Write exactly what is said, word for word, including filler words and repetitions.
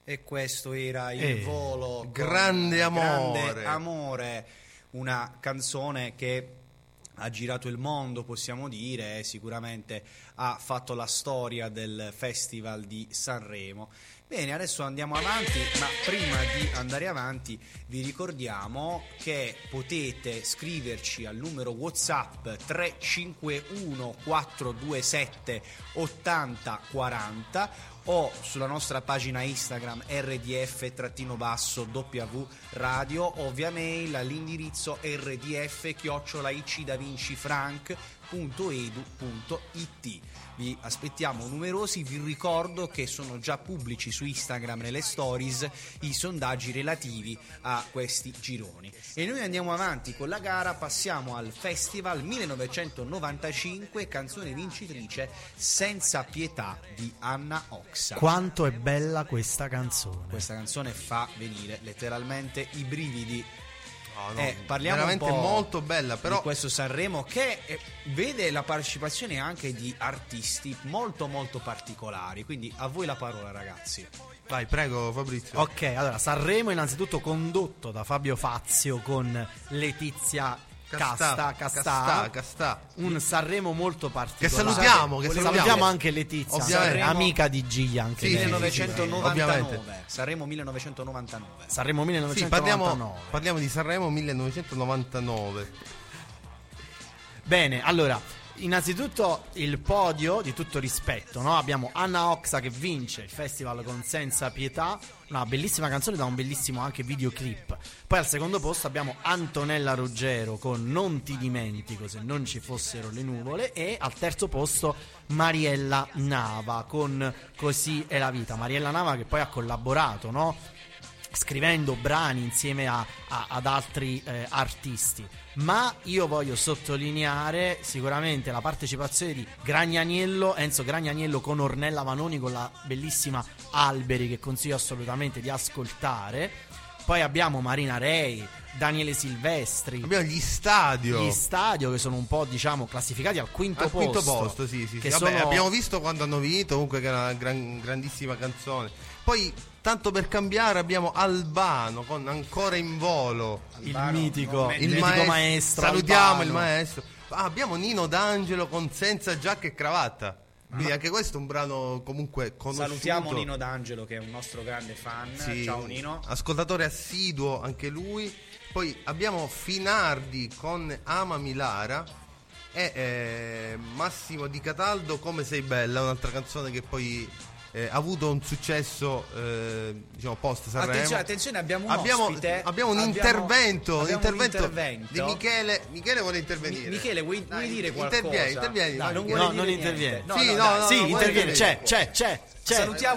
E questo era Il Eh, volo, grande amore. Grande amore, una canzone che ha girato il mondo, possiamo dire, e sicuramente ha fatto la storia del Festival di Sanremo. Bene, adesso andiamo avanti, ma prima di andare avanti vi ricordiamo che potete scriverci al numero WhatsApp tre cinque uno quattro due sette ottanta quaranta o sulla nostra pagina Instagram R D F W radio o via mail all'indirizzo R D F chiocciola I C da Vinci Frank punto edu punto it. Vi aspettiamo numerosi, vi ricordo che sono già pubblici su Instagram nelle stories i sondaggi relativi a questi gironi. E noi andiamo avanti con la gara, passiamo al Festival millenovecentonovantacinque, canzone vincitrice Senza pietà di Anna Oxa. Quanto è bella questa canzone. Questa canzone fa venire letteralmente i brividi. No, no, Eh, parliamo veramente un po' molto bella, però di questo Sanremo che eh, vede la partecipazione anche di artisti molto molto particolari, quindi a voi la parola, ragazzi. vai, prego Fabrizio. Ok, allora Sanremo innanzitutto condotto da Fabio Fazio con Letizia Casta, Castà, Castà, Castà. un Sanremo molto Che particolare. salutiamo, che salutiamo, salutiamo. anche Letizia, Ovviamente. amica di Giglia anche Sì, lei. millenovecentonovantanove, ovviamente. Sanremo millenovecentonovantanove. Sanremo Sì, millenovecentonovantanove. parliamo, parliamo di Sanremo millenovecentonovantanove. Bene, allora, innanzitutto il podio di tutto rispetto, no? Abbiamo Anna Oxa che vince il festival con Senza pietà, una bellissima canzone da un bellissimo anche videoclip. Poi al secondo posto abbiamo Antonella Ruggero con Non ti dimentico se non ci fossero le nuvole, e al terzo posto Mariella Nava con Così è la vita. Mariella Nava che poi ha collaborato, no? Scrivendo brani insieme a, a, ad altri eh, artisti. Ma io voglio sottolineare sicuramente la partecipazione di Gragnaniello, Enzo Gragnaniello con Ornella Vanoni con la bellissima Alberi, che consiglio assolutamente di ascoltare. Poi abbiamo Marina Rei, Daniele Silvestri, Abbiamo gli Stadio. gli Stadio che sono un po', diciamo, classificati al quinto Al posto. quinto posto, sì, sì, che sì. Vabbè, sono- abbiamo visto quando hanno vinto, comunque che era una gran- grandissima canzone. Poi, tanto per cambiare, abbiamo Albano con Ancora in volo. il Albano, mitico, non- il Il mitico maestro, maestro salutiamo Albano. il maestro. Ah, abbiamo Nino D'Angelo con Senza giacca e cravatta. Quindi anche questo è un brano comunque conosciuto. Salutiamo Nino D'Angelo che è un nostro grande fan. Sì, Ciao Nino. ascoltatore assiduo anche lui. Poi abbiamo Finardi con Amami Lara e eh, Massimo Di Cataldo Come sei bella, un'altra canzone che poi eh, ha avuto un successo eh, diciamo post Sanremo. Attenzione, attenzione, abbiamo un abbiamo, ospite. abbiamo un Abbiamo- intervento, un abbiamo un intervento, intervento. di Michele. Michele vuole intervenire. Mi- Michele, vuoi, vuoi Dai, dire qualcosa? intervieni, intervieni, Dai, vai, non Michele. vuole No, dire non niente. interviene. No, Sì, no, no, dai. no, sì, no, interviene, vuole c'è, dire. c'è, c'è, c'è. Salutiamo